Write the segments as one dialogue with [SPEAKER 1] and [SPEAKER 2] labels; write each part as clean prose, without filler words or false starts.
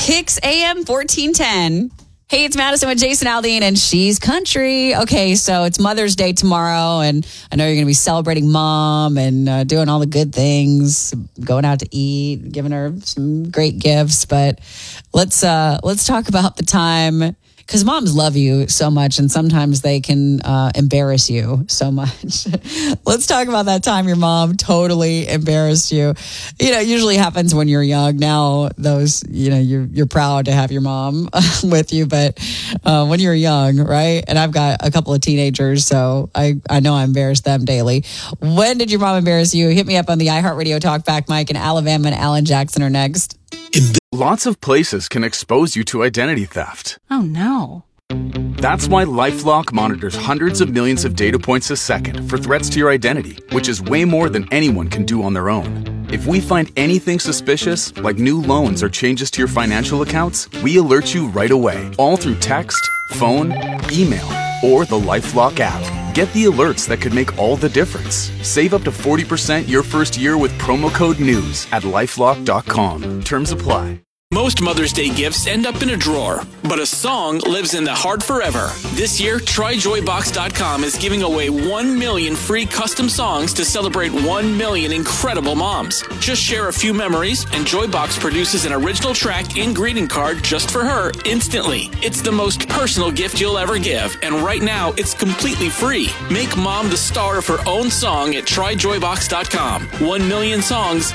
[SPEAKER 1] Kicks AM 1410. Hey, it's Madison with Jason Aldean, and she's country. Okay, so it's Mother's Day tomorrow, and I know you're going to be celebrating Mom and doing all the good things, going out to eat, giving her some great gifts. But let's talk about the time, because moms love you so much, and sometimes they can embarrass you so much. Let's talk about that time your mom totally embarrassed you. You know, it usually happens when you're young. Now, you're proud to have your mom with you, but when you're young, right? And I've got a couple of teenagers, so I know I embarrass them daily. When did your mom embarrass you? Hit me up on the iHeartRadio Talkback mic, and Alabama and Alan Jackson are next.
[SPEAKER 2] Lots of places can expose you to identity theft.
[SPEAKER 3] Oh, no.
[SPEAKER 2] That's why LifeLock monitors hundreds of millions of data points a second for threats to your identity, which is way more than anyone can do on their own. If we find anything suspicious, like new loans or changes to your financial accounts, we alert you right away, all through text, phone, email, or the LifeLock app. Get the alerts that could make all the difference. Save up to 40% your first year with promo code NEWS at LifeLock.com. Terms apply.
[SPEAKER 4] Most Mother's Day gifts end up in a drawer, but a song lives in the heart forever. This year, TryJoyBox.com is giving away 1 million free custom songs to celebrate 1 million incredible moms. Just share a few memories, and Joybox produces an original track and greeting card just for her instantly. It's the most personal gift you'll ever give, and right now, it's completely free. Make Mom the star of her own song at TryJoyBox.com. 1 million songs,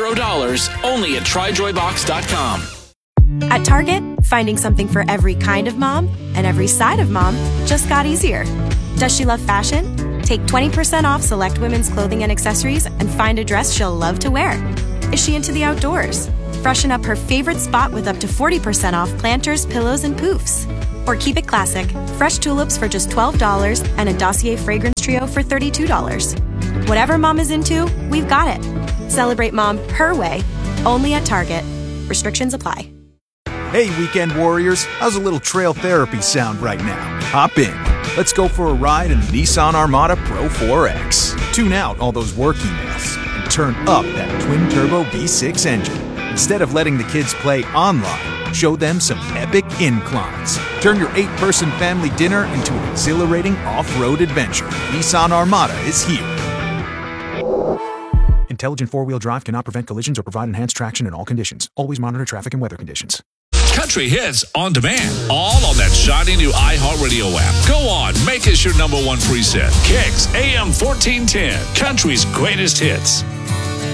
[SPEAKER 4] $0, only at TryJoyBox.com.
[SPEAKER 5] At Target, finding something for every kind of mom and every side of mom just got easier. Does she love fashion? Take 20% off select women's clothing and accessories and find a dress she'll love to wear. Is she into the outdoors? Freshen up her favorite spot with up to 40% off planters, pillows, and poofs. Or keep it classic, fresh tulips for just $12 and a Dossier fragrance trio for $32. Whatever mom is into, we've got it. Celebrate mom her way, only at Target. Restrictions apply.
[SPEAKER 6] Hey, weekend warriors, how's a little trail therapy sound right now? Hop in. Let's go for a ride in the Nissan Armada Pro 4X. Tune out all those work emails and turn up that twin-turbo V6 engine. Instead of letting the kids play online, show them some epic inclines. Turn your 8-person family dinner into an exhilarating off-road adventure. Nissan Armada is here. Intelligent four-wheel drive cannot prevent collisions or provide enhanced traction in all conditions. Always monitor traffic and weather conditions.
[SPEAKER 7] Country hits on demand, all on that shiny new iHeartRadio app. Go on, make us your number one preset. Kicks AM 1410, country's greatest hits.